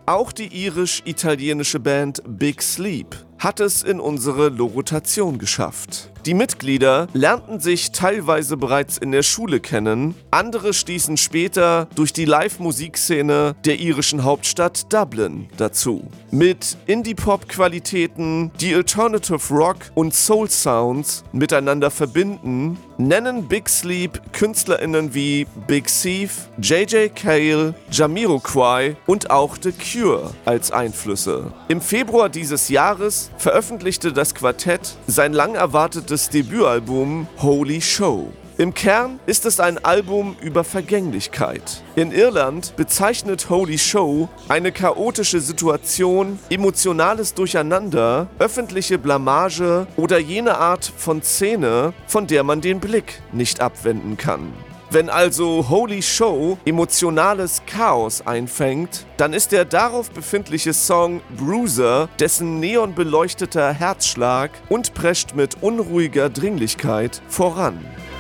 Auch die irisch-italienische Band Big Sleep hat es in unsere Logotation geschafft. Die Mitglieder lernten sich teilweise bereits in der Schule kennen, andere stießen später durch die Live-Musikszene der irischen Hauptstadt Dublin dazu. Mit Indie-Pop-Qualitäten, die Alternative Rock und Soul-Sounds miteinander verbinden, nennen Big Sleep KünstlerInnen wie Big Thief, J.J. Cale, Jamiroquai und auch The Cure als Einflüsse. Im Februar dieses Jahres veröffentlichte das Quartett sein lang erwartetes Debütalbum Holy Show. Im Kern ist es ein Album über Vergänglichkeit. In Irland bezeichnet Holy Show eine chaotische Situation, emotionales Durcheinander, öffentliche Blamage oder jene Art von Szene, von der man den Blick nicht abwenden kann. Wenn also Holy Show emotionales Chaos einfängt, dann ist der darauf befindliche Song Bruiser dessen neonbeleuchteter Herzschlag und prescht mit unruhiger Dringlichkeit voran.